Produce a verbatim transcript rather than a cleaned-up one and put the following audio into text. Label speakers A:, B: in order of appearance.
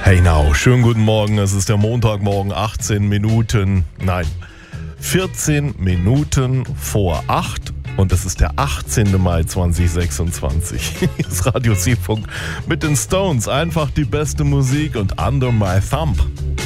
A: Hey now, schönen guten Morgen. Es ist der Montagmorgen, achtzehn Minuten, nein, vierzehn Minuten vor acht und es ist der achtzehnten Mai zweitausendsechsundzwanzig. Hier ist Radio C-Funk mit den Stones. Einfach die beste Musik und Under My Thumb.